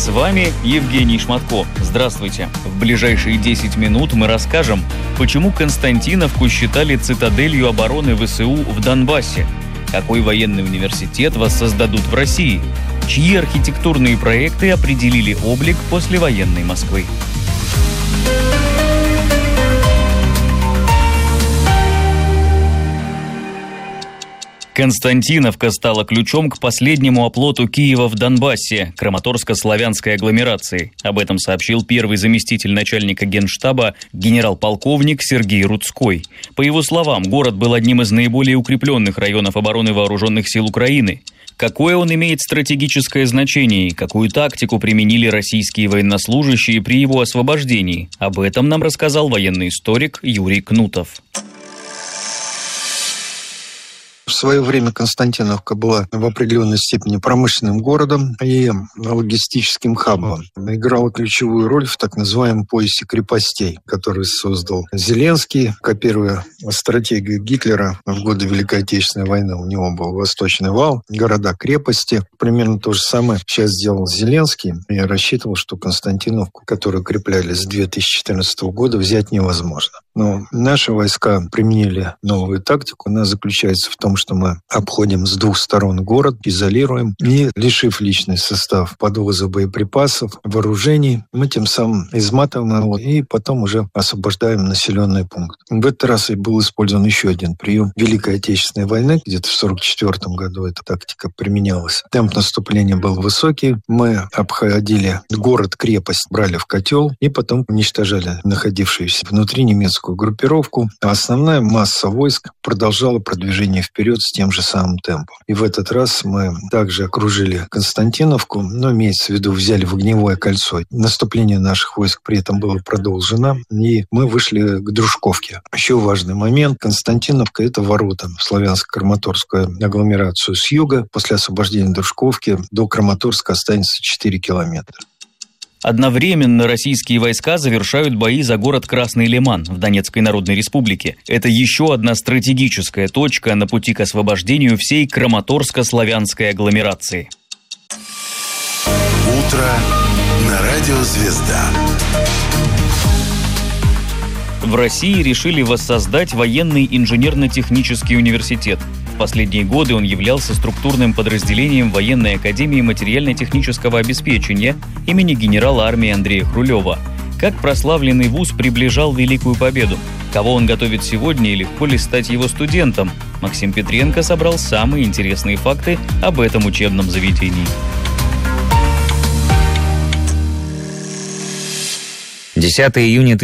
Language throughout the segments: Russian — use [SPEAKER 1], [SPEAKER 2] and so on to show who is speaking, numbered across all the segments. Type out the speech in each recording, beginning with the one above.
[SPEAKER 1] С вами Евгений Шматко. Здравствуйте. В ближайшие 10 минут мы расскажем, почему Константиновку считали цитаделью обороны ВСУ в Донбассе, какой военный университет воссоздадут в России, чьи архитектурные проекты определили облик послевоенной Москвы. Константиновка стала ключом к последнему оплоту Киева в Донбассе, Краматорско-славянской агломерации. Об этом сообщил первый заместитель начальника Генштаба генерал-полковник Сергей Рудской. По его словам, город был одним из наиболее укрепленных районов обороны вооруженных сил Украины. Какое он имеет стратегическое значение и какую тактику применили российские военнослужащие при его освобождении? Об этом нам рассказал военный историк Юрий Кнутов.
[SPEAKER 2] В свое время Константиновка была в определенной степени промышленным городом и логистическим хабом. Играла ключевую роль в так называемом поясе крепостей, который создал Зеленский, копируя стратегию Гитлера в годы Великой Отечественной войны. У него был Восточный вал, города-крепости. Примерно то же самое сейчас сделал Зеленский. Я рассчитывал, что Константиновку, которую укрепляли с 2014 года, взять невозможно. Но наши войска применили новую тактику. Она заключается в том, что мы обходим с двух сторон город, изолируем и, лишив личный состав подвоза боеприпасов, вооружений, мы тем самым изматываем его и потом уже освобождаем населенный пункт. В этот раз и был использован еще один прием Великой Отечественной войны. Где-то в 1944 году эта тактика применялась. Темп наступления был высокий. Мы обходили город-крепость, брали в котел и потом уничтожали находившуюся внутри немецкую группировку. А основная масса войск продолжала продвижение вперед с тем же самым темпом. И в этот раз мы также окружили Константиновку, но, имеется в виду, взяли в огневое кольцо. Наступление наших войск при этом было продолжено, и мы вышли к Дружковке. Еще важный момент. Константиновка – это ворота в славянско-краматорскую агломерацию с юга. После освобождения Дружковки до Краматорска останется 4 километра.
[SPEAKER 1] Одновременно российские войска завершают бои за город Красный Лиман в Донецкой Народной Республике. Это еще одна стратегическая точка на пути к освобождению всей Краматорско-славянской агломерации.
[SPEAKER 3] Утро на радио «Звезда».
[SPEAKER 1] В России решили воссоздать военный инженерно-технический университет. В последние годы он являлся структурным подразделением военной академии материально-технического обеспечения имени генерала армии Андрея Хрулева. Как прославленный вуз приближал Великую Победу? Кого он готовит сегодня и легко ли стать его студентом? Максим Петренко собрал самые интересные факты об этом учебном заведении.
[SPEAKER 4] 10 июня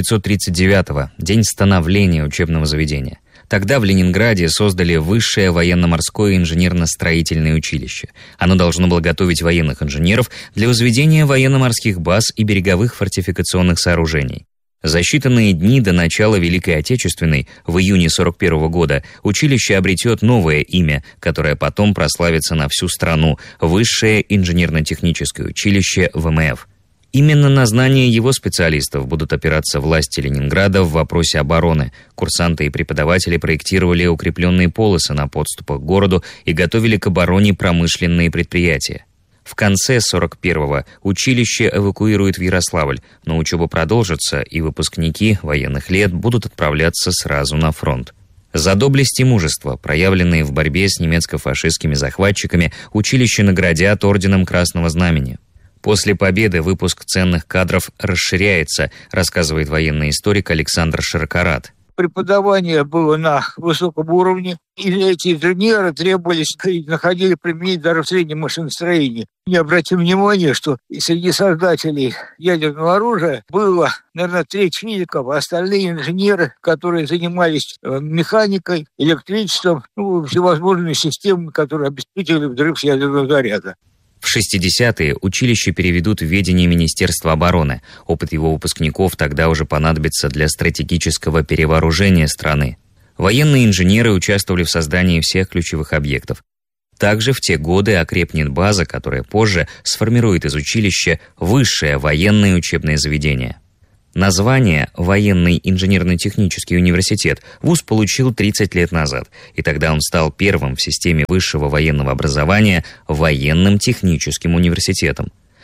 [SPEAKER 4] 1939-го, день становления учебного заведения. Тогда в Ленинграде создали Высшее военно-морское инженерно-строительное училище. Оно должно было готовить военных инженеров для возведения военно-морских баз и береговых фортификационных сооружений. За считанные дни до начала Великой Отечественной, в июне 1941 года, училище обретет новое имя, которое потом прославится на всю страну – Высшее инженерно-техническое училище ВМФ. Именно на знания его специалистов будут опираться власти Ленинграда в вопросе обороны. Курсанты и преподаватели проектировали укрепленные полосы на подступах к городу и готовили к обороне промышленные предприятия. В конце 1941-го училище эвакуируют в Ярославль, но учеба продолжится, и выпускники военных лет будут отправляться сразу на фронт. За доблесть и мужество, проявленные в борьбе с немецко-фашистскими захватчиками, училище наградят орденом Красного Знамени. После победы выпуск ценных кадров расширяется, рассказывает военный историк Александр Широкорат.
[SPEAKER 5] Преподавание было на высоком уровне, и эти инженеры требовались и находили применение даже в среднем машиностроении. Не обратим внимания, что среди создателей ядерного оружия было, наверное, треть физиков, а остальные инженеры, которые занимались механикой, электричеством, всевозможными системами, которые обеспечивали взрыв ядерного заряда.
[SPEAKER 4] В 60-е училище переведут в ведение Министерства обороны. Опыт его выпускников тогда уже понадобится для стратегического перевооружения страны. Военные инженеры участвовали в создании всех ключевых объектов. Также в те годы окрепнет база, которая позже сформирует из училища Высшее военное учебное заведение. Название «Военный инженерно-технический университет» вуз получил 30 лет назад, и тогда он стал первым в системе высшего военного образования военным техническим университетом.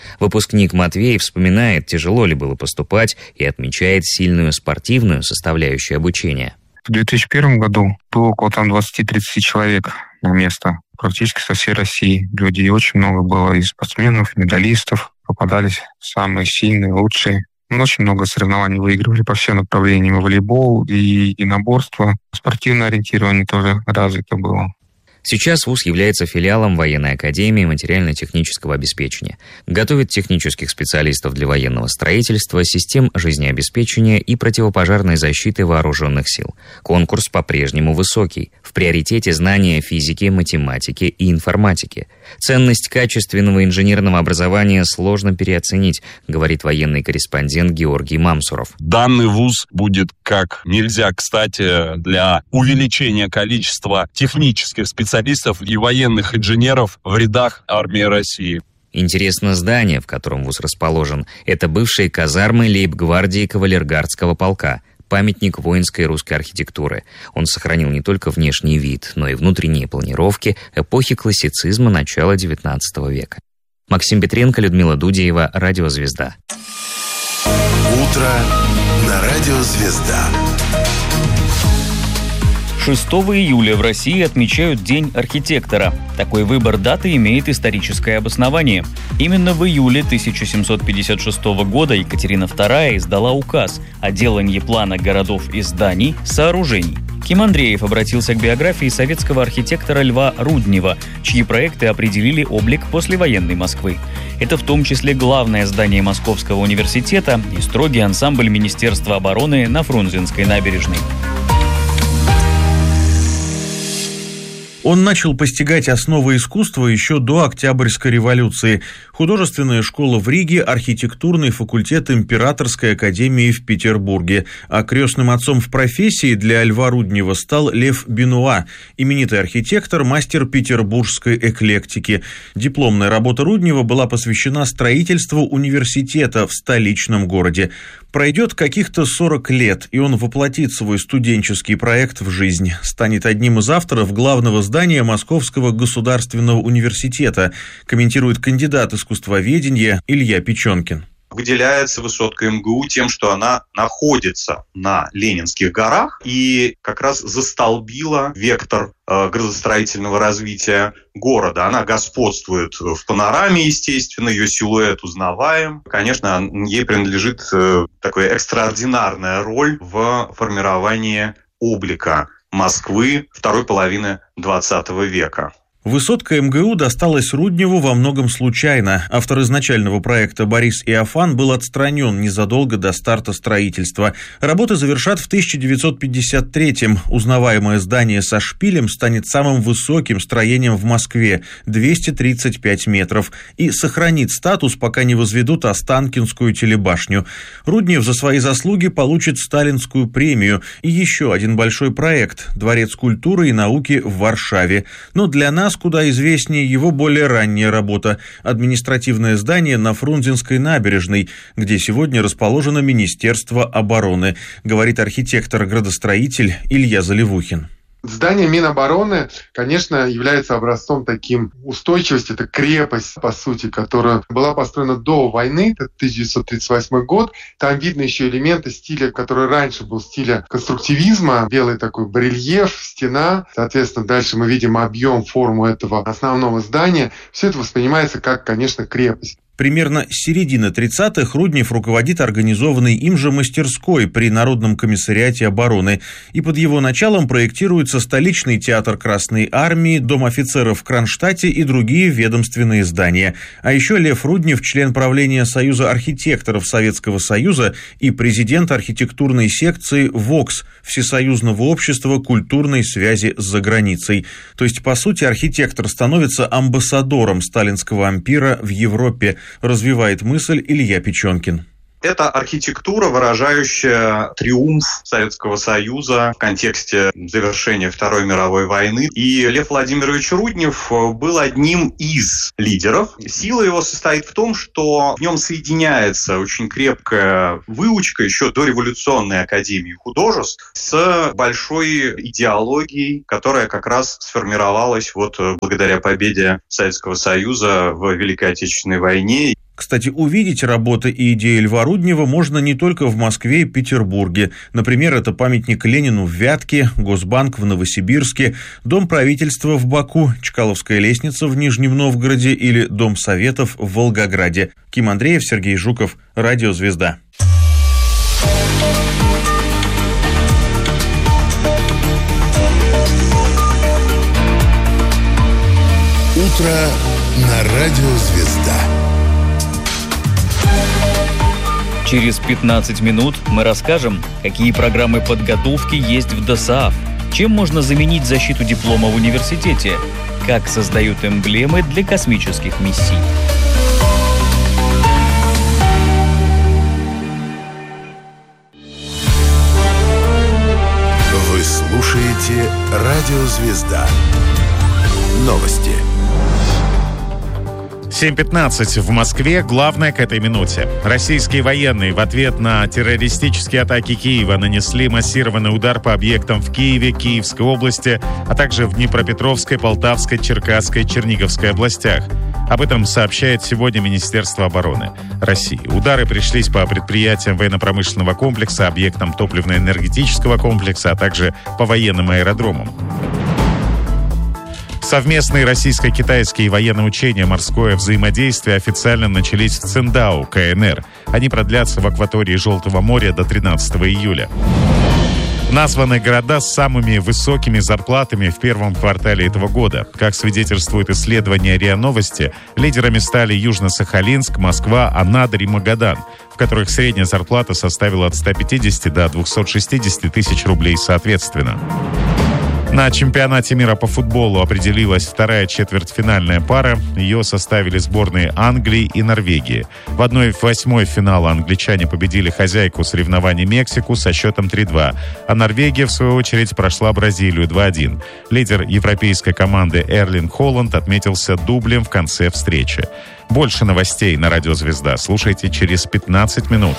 [SPEAKER 4] Выпускник Матвей вспоминает, тяжело ли было поступать, и отмечает сильную спортивную составляющую обучения.
[SPEAKER 6] В 2001 году было около 20-30 человек на место, практически со всей России. Людей очень много было, и спортсменов, и медалистов. Попадались самые сильные, лучшие. Мы очень много соревнований выигрывали по всем направлениям. И волейбол, и единоборство. Спортивное ориентирование тоже развито было.
[SPEAKER 4] Сейчас вуз является филиалом Военной академии материально-технического обеспечения. Готовит технических специалистов для военного строительства, систем жизнеобеспечения и противопожарной защиты вооруженных сил. Конкурс по-прежнему высокий. В приоритете знания физики, математики и информатики. Ценность качественного инженерного образования сложно переоценить, говорит военный корреспондент Георгий Мамсуров.
[SPEAKER 7] Данный вуз будет как нельзя кстати для увеличения количества технических специалистов и военных инженеров в рядах армии России.
[SPEAKER 4] Интересно здание, в котором вуз расположен. Это бывшие казармы лейб-гвардии кавалергардского полка. Памятник воинской русской архитектуры. Он сохранил не только внешний вид, но и внутренние планировки эпохи классицизма начала XIX века. Максим Петренко, Людмила Дудеева, Радио Звезда.
[SPEAKER 3] Утро на Радио Звезда.
[SPEAKER 1] 6 июля в России отмечают День архитектора. Такой выбор даты имеет историческое обоснование. Именно в июле 1756 года Екатерина II издала указ о делании плана городов и зданий, сооружений. Ким Андреев обратился к биографии советского архитектора Льва Руднева, чьи проекты определили облик послевоенной Москвы. Это в том числе главное здание Московского университета и строгий ансамбль Министерства обороны на Фрунзенской набережной.
[SPEAKER 8] Он начал постигать основы искусства еще до Октябрьской революции. Художественная школа в Риге, архитектурный факультет Императорской академии в Петербурге. А крестным отцом в профессии для Льва Руднева стал Лев Бенуа, именитый архитектор, мастер петербургской эклектики. Дипломная работа Руднева была посвящена строительству университета в столичном городе. Пройдет каких-то 40 лет, и он воплотит свой студенческий проект в жизнь. Станет одним из авторов главного здания Московского государственного университета, комментирует кандидат искусствоведения Илья Печенкин.
[SPEAKER 9] Выделяется высотка МГУ тем, что она находится на Ленинских горах и как раз застолбила вектор градостроительного развития города. Она господствует в панораме, естественно, ее силуэт узнаваем. Конечно, ей принадлежит такая экстраординарная роль в формировании облика Москвы второй половины XX века.
[SPEAKER 8] Высотка МГУ досталась Рудневу во многом случайно. Автор изначального проекта Борис Иофан был отстранен незадолго до старта строительства. Работы завершат в 1953-м. Узнаваемое здание со шпилем станет самым высоким строением в Москве – 235 метров. И сохранит статус, пока не возведут Останкинскую телебашню. Руднев за свои заслуги получит Сталинскую премию и еще один большой проект – Дворец культуры и науки в Варшаве. Но для нас куда известнее его более ранняя работа – административное здание на Фрунзенской набережной, где сегодня расположено Министерство обороны, говорит архитектор-градостроитель Илья Заливухин.
[SPEAKER 10] Здание Минобороны, конечно, является образцом таким устойчивости. Это крепость, по сути, которая была построена до войны, это 1938 год. Там видно еще элементы стиля, который раньше был стиля конструктивизма. Белый такой барельеф, стена. Соответственно, дальше мы видим объем, форму этого основного здания. Все это воспринимается как, конечно, крепость.
[SPEAKER 8] Примерно с середины 30-х Руднев руководит организованной им же мастерской при Народном комиссариате обороны, и под его началом проектируется столичный театр Красной Армии, Дом офицеров в Кронштадте и другие ведомственные здания. А еще Лев Руднев – член правления Союза архитекторов Советского Союза и президент архитектурной секции ВОКС – Всесоюзного общества культурной связи с заграницей. То есть, по сути, архитектор становится амбассадором сталинского ампира в Европе, развивает мысль Илья Печенкин.
[SPEAKER 9] Это архитектура, выражающая триумф Советского Союза в контексте завершения Второй мировой войны. И Лев Владимирович Руднев был одним из лидеров. Сила его состоит в том, что в нем соединяется очень крепкая выучка еще до революционной академии художеств с большой идеологией, которая как раз сформировалась благодаря победе Советского Союза в Великой Отечественной войне.
[SPEAKER 8] Кстати, увидеть работы и идеи Льва Руднева можно не только в Москве и Петербурге. Например, это памятник Ленину в Вятке, Госбанк в Новосибирске, Дом правительства в Баку, Чкаловская лестница в Нижнем Новгороде или Дом Советов в Волгограде. Ким Андреев, Сергей Жуков, Радио «Звезда».
[SPEAKER 3] Утро на Радио «Звезда».
[SPEAKER 1] Через 15 минут мы расскажем, какие программы подготовки есть в ДОСААФ, чем можно заменить защиту диплома в университете, как создают эмблемы для космических миссий.
[SPEAKER 3] Вы слушаете Радио «Звезда». Новости.
[SPEAKER 11] 7:15 в Москве. Главное к этой минуте. Российские военные в ответ на террористические атаки Киева нанесли массированный удар по объектам в Киеве, Киевской области, а также в Днепропетровской, Полтавской, Черкасской, Черниговской областях. Об этом сообщает сегодня Министерство обороны России. Удары пришлись по предприятиям военно-промышленного комплекса, объектам топливно-энергетического комплекса, а также по военным аэродромам. Совместные российско-китайские военные учения «Морское взаимодействие» официально начались в Циндао, КНР. Они продлятся в акватории Желтого моря до 13 июля. Названы города с самыми высокими зарплатами в первом квартале этого года. Как свидетельствует исследование РИА Новости, лидерами стали Южно-Сахалинск, Москва, Анадырь и Магадан, в которых средняя зарплата составила от 150 до 260 тысяч рублей соответственно. На чемпионате мира по футболу определилась вторая четвертьфинальная пара. Ее составили сборные Англии и Норвегии. В 1/8 финала англичане победили хозяйку соревнований Мексику со счетом 3-2, а Норвегия, в свою очередь, прошла Бразилию 2-1. Лидер европейской команды Эрлинг Холланд отметился дублем в конце встречи. Больше новостей на Радио «Звезда» слушайте через 15 минут.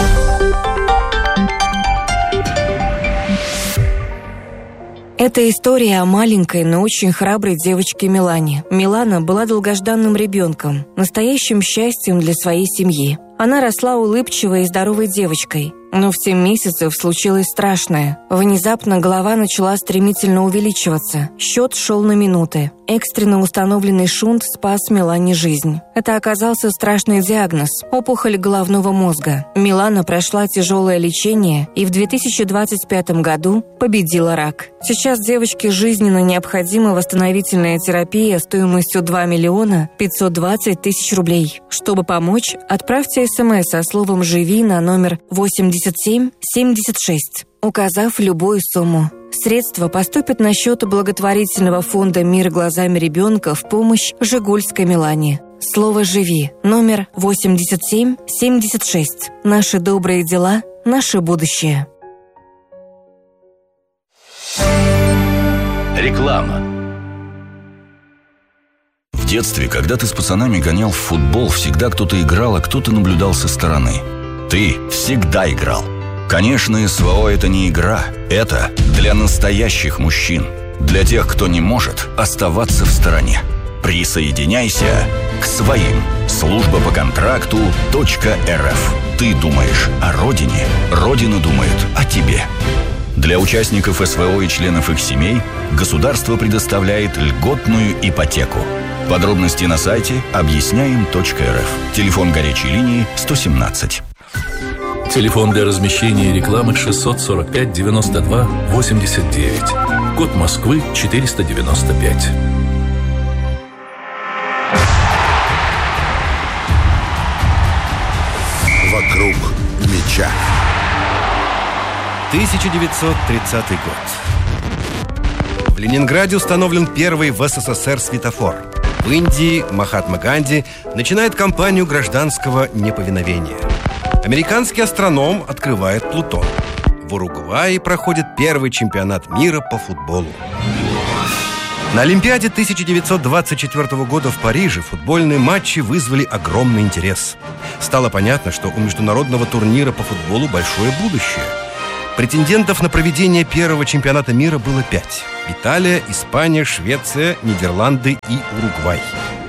[SPEAKER 12] Это история о маленькой, но очень храброй девочке Милане. Милана была долгожданным ребенком, настоящим счастьем для своей семьи. Она росла улыбчивой и здоровой девочкой. Но в 7 месяцев случилось страшное. Внезапно голова начала стремительно увеличиваться. Счет шел на минуты. Экстренно установленный шунт спас Милане жизнь. Это оказался страшный диагноз – опухоль головного мозга. Милана прошла тяжелое лечение и в 2025 году победила рак. Сейчас девочке жизненно необходима восстановительная терапия стоимостью 2 миллиона 520 тысяч рублей. Чтобы помочь, отправьте СМС со словом «Живи» на номер 8776, указав любую сумму. Средства поступят на счет благотворительного фонда «Мир глазами ребенка» в помощь Жигульской Милане. Слово «Живи» номер 8776. Наши добрые дела, наше будущее.
[SPEAKER 13] Реклама. В детстве, когда ты с пацанами гонял в футбол, всегда кто-то играл, а кто-то наблюдал со стороны. Ты всегда играл. Конечно, СВО – это не игра. Это для настоящих мужчин. Для тех, кто не может оставаться в стороне. Присоединяйся к своим. Служба по контракту .рф. Ты думаешь о родине, Родина думает о тебе. Для участников СВО и членов их семей государство предоставляет льготную ипотеку. Подробности на сайте объясняем.рф. Телефон горячей линии 117.
[SPEAKER 14] Телефон для размещения рекламы 645 92 89. Код Москвы 495.
[SPEAKER 3] Вокруг меча.
[SPEAKER 15] 1930 год. В Ленинграде установлен первый в СССР светофор. В Индии Махатма Ганди начинает кампанию гражданского неповиновения. Американский астроном открывает Плутон. В Уругвае проходит первый чемпионат мира по футболу. На Олимпиаде 1924 года в Париже футбольные матчи вызвали огромный интерес. Стало понятно, что у международного турнира по футболу большое будущее. Претендентов на проведение первого чемпионата мира было 5. Италия, Испания, Швеция, Нидерланды и Уругвай.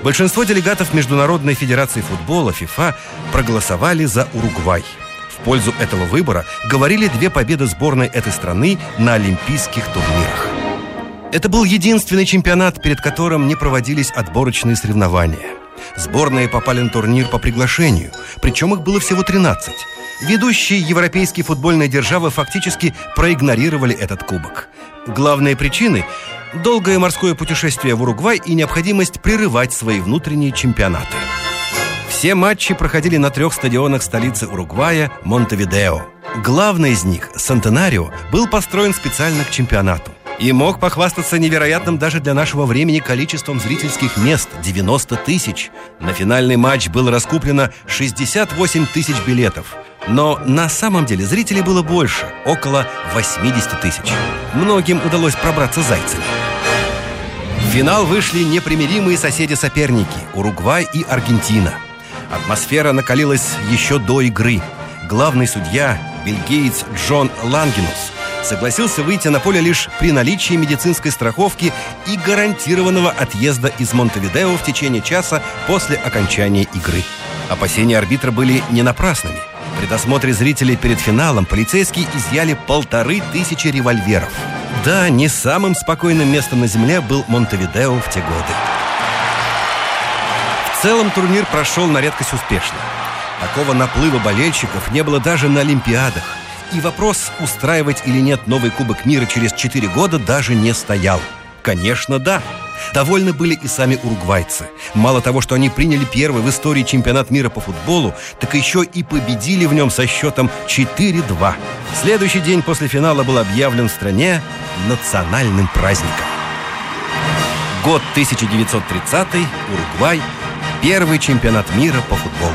[SPEAKER 15] Большинство делегатов Международной федерации футбола ФИФА проголосовали за Уругвай. В пользу этого выбора говорили 2 победы сборной этой страны на олимпийских турнирах. Это был единственный чемпионат, перед которым не проводились отборочные соревнования. Сборные попали на турнир по приглашению, причем их было всего 13. Ведущие европейские футбольные державы фактически проигнорировали этот кубок. Главные причины – долгое морское путешествие в Уругвай и необходимость прерывать свои внутренние чемпионаты. Все матчи проходили на 3 стадионах столицы Уругвая – Монтевидео. Главный из них, Сентенарио, был построен специально к чемпионату и мог похвастаться невероятным даже для нашего времени количеством зрительских мест – 90 тысяч. На финальный матч было раскуплено 68 тысяч билетов. Но на самом деле зрителей было больше – около 80 тысяч. Многим удалось пробраться зайцами. В финал вышли непримиримые соседи-соперники – Уругвай и Аргентина. Атмосфера накалилась еще до игры. Главный судья, бельгиец Джон Лангенус, согласился выйти на поле лишь при наличии медицинской страховки и гарантированного отъезда из Монтевидео в течение часа после окончания игры. Опасения арбитра были не напрасными. При досмотре зрителей перед финалом полицейские изъяли 1500 револьверов. Да, не самым спокойным местом на земле был Монтевидео в те годы. В целом турнир прошел на редкость успешно. Такого наплыва болельщиков не было даже на Олимпиадах. И вопрос, устраивать или нет новый Кубок мира через 4 года, даже не стоял. Конечно, да. Довольны были и сами уругвайцы. Мало того, что они приняли первый в истории чемпионат мира по футболу, так еще и победили в нем со счетом 4-2. Следующий день после финала был объявлен в стране национальным праздником. Год 1930, Уругвай, первый чемпионат мира по футболу.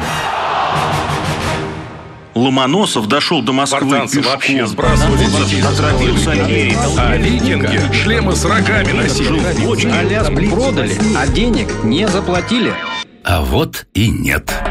[SPEAKER 8] Ломоносов дошел до Москвы пешком, отравился Америкой,
[SPEAKER 16] а викинги шлемы с рогами носили. Аляску продали, а денег не заплатили.
[SPEAKER 14] А вот и нет.